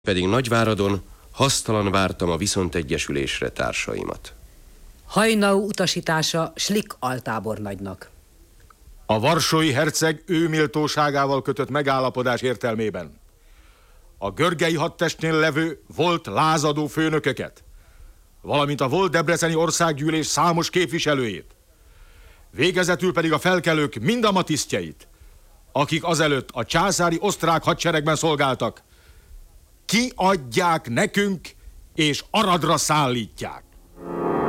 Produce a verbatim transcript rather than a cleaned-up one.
Pedig Nagyváradon hasztalan vártam a viszontegyesülésre társaimat. Hajnau utasítása Schlick altábornagynak. A varsói herceg ő méltóságával kötött megállapodás értelmében a görgei hadtestnél levő volt lázadó főnököket, valamint a volt debreceni országgyűlés számos képviselőjét, végezetül pedig a felkelők mindamatisztjeit, akik azelőtt a császári osztrák hadseregben szolgáltak, kiadják nekünk és Aradra szállítják.